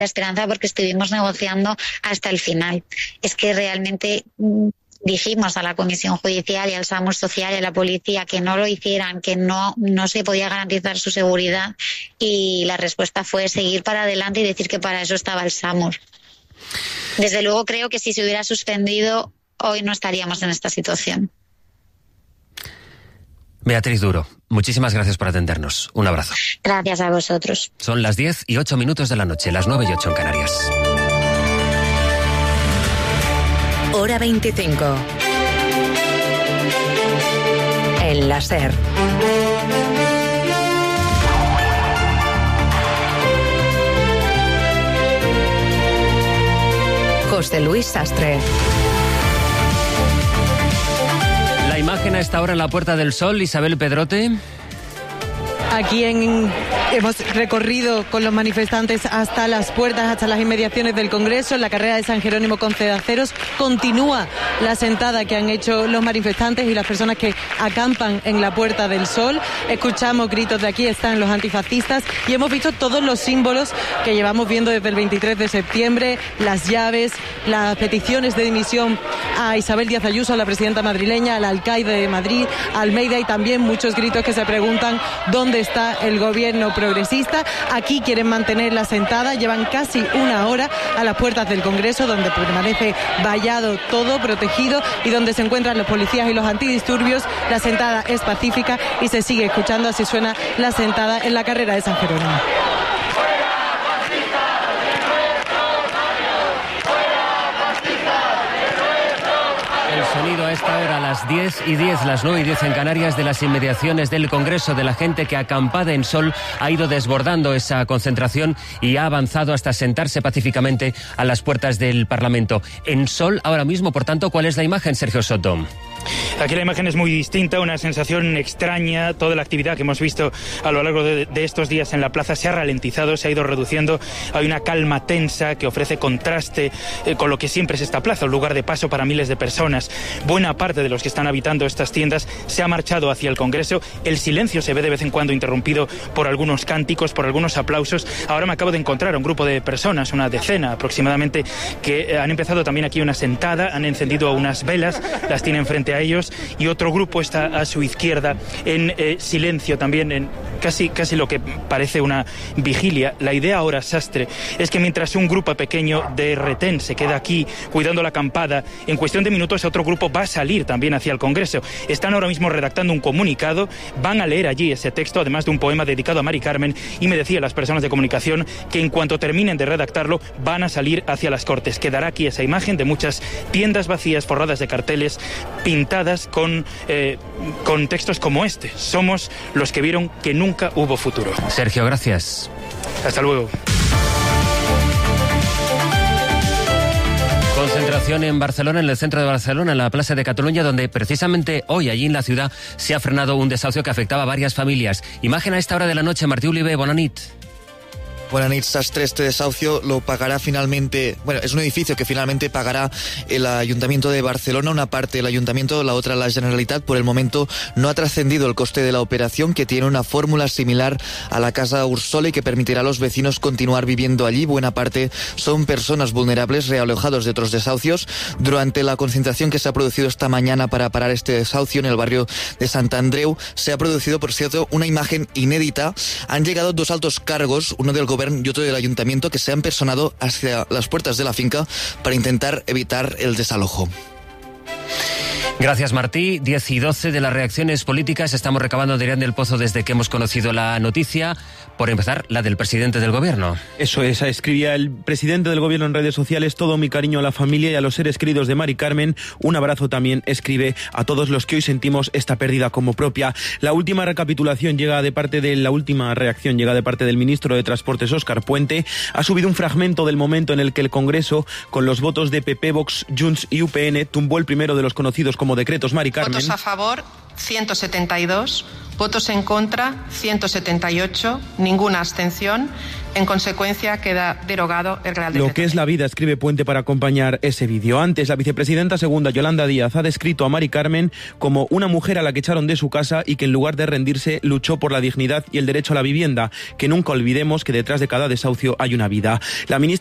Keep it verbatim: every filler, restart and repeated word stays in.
esperanza porque estuvimos negociando hasta el final. Es que realmente dijimos a la Comisión Judicial y al SAMUR Social y a la policía que no lo hicieran, que no, no se podía garantizar su seguridad, y la respuesta fue seguir para adelante y decir que para eso estaba el SAMUR. Desde luego creo que si se hubiera suspendido, hoy no estaríamos en esta situación. Beatriz Duro, muchísimas gracias por atendernos. Un abrazo. Gracias a vosotros. Son las diez y ocho minutos de la noche, las nueve y ocho en Canarias. Hora veinticinco. El láser. José Luis Sastre. La imagen a esta hora en la Puerta del Sol, Isabel Pedrote. Aquí en, hemos recorrido con los manifestantes hasta las puertas, hasta las inmediaciones del Congreso. En la carrera de San Jerónimo con Cedaceros continúa la sentada que han hecho los manifestantes y las personas que acampan en la Puerta del Sol. Escuchamos gritos de aquí están los antifascistas y hemos visto todos los símbolos que llevamos viendo desde el veintitrés de septiembre, las llaves, las peticiones de dimisión a Isabel Díaz Ayuso, a la presidenta madrileña, al alcaide de Madrid, a Almeida, y también muchos gritos que se preguntan dónde está el gobierno progresista. Aquí quieren mantener la sentada, llevan casi una hora a las puertas del Congreso, donde permanece vallado todo, protegido, y donde se encuentran los policías y los antidisturbios. La sentada es pacífica y se sigue escuchando, así suena la sentada en la carrera de San Jerónimo. Sonido a esta hora, a las diez y diez, las nueve y diez en Canarias, de las inmediaciones del Congreso, de la gente que acampada en Sol ha ido desbordando esa concentración y ha avanzado hasta sentarse pacíficamente a las puertas del Parlamento. En Sol, ahora mismo, por tanto, ¿cuál es la imagen, Sergio Soto? Aquí la imagen es muy distinta, una sensación extraña. Toda la actividad que hemos visto a lo largo de, de estos días en la plaza se ha ralentizado, se ha ido reduciendo. Hay una calma tensa que ofrece contraste eh, con lo que siempre es esta plaza, un lugar de paso para miles de personas. Buena parte de los que están habitando estas tiendas se ha marchado hacia el Congreso. El silencio se ve de vez en cuando interrumpido por algunos cánticos, por algunos aplausos. Ahora me acabo de encontrar a un grupo de personas, una decena aproximadamente, que han empezado también aquí una sentada, han encendido unas velas, las tienen frente a ellos, y otro grupo está a su izquierda en eh, silencio también, en casi, casi lo que parece una vigilia. La idea ahora, Sastre, es que mientras un grupo pequeño de retén se queda aquí cuidando la acampada, en cuestión de minutos otro grupo va a salir también hacia el Congreso. Están ahora mismo redactando un comunicado, van a leer allí ese texto, además de un poema dedicado a Mari Carmen, y me decían las personas de comunicación que en cuanto terminen de redactarlo van a salir hacia las Cortes. Quedará aquí esa imagen de muchas tiendas vacías forradas de carteles pintadas con, eh, con textos como este: somos los que vieron que nunca hubo futuro. Sergio, gracias. Hasta luego. Concentración en Barcelona, en el centro de Barcelona, en la Plaza de Cataluña, donde precisamente hoy, allí en la ciudad, se ha frenado un desahucio que afectaba a varias familias. Imagen a esta hora de la noche, Martí Oliver, bona nit. Buenas noches, Sastre. Este desahucio lo pagará finalmente, bueno, es un edificio que finalmente pagará el Ayuntamiento de Barcelona, una parte del Ayuntamiento, la otra la Generalitat. Por el momento no ha trascendido el coste de la operación, que tiene una fórmula similar a la Casa Ursole y que permitirá a los vecinos continuar viviendo allí. Buena parte son personas vulnerables realojados de otros desahucios. Durante la concentración que se ha producido esta mañana para parar este desahucio en el barrio de Sant Andreu, se ha producido, por cierto, una imagen inédita. Han llegado dos altos cargos, uno del gobierno y otro del ayuntamiento, que se han personado hacia las puertas de la finca para intentar evitar el desalojo. Gracias, Martí. diez y doce de las reacciones políticas. Estamos recabando, Adrián del Pozo, desde que hemos conocido la noticia. Por empezar, la del presidente del gobierno. Eso es, escribía el presidente del gobierno en redes sociales: todo mi cariño a la familia y a los seres queridos de Mari Carmen. Un abrazo también, escribe, a todos los que hoy sentimos esta pérdida como propia. La última recapitulación llega de parte de la última reacción llega de parte del ministro de Transportes, Óscar Puente. Ha subido un fragmento del momento en el que el Congreso, con los votos de P P, Vox, Junts y U P N, tumbó el primero de los conocidos como como decretos, Mari Carmen. Votos a favor, ciento setenta y dos. Votos en contra, ciento setenta y ocho. Ninguna abstención. En consecuencia, queda derogado el Real Decreto. Lo que es la vida, escribe Puente para acompañar ese vídeo. Antes, la vicepresidenta segunda, Yolanda Díaz, ha descrito a Mari Carmen como una mujer a la que echaron de su casa y que en lugar de rendirse luchó por la dignidad y el derecho a la vivienda. Que nunca olvidemos que detrás de cada desahucio hay una vida. La ministra